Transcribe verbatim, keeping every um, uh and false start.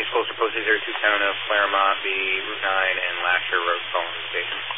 Postal Post zero two seven of Claremont, the Route nine and Lasher Road calling the station.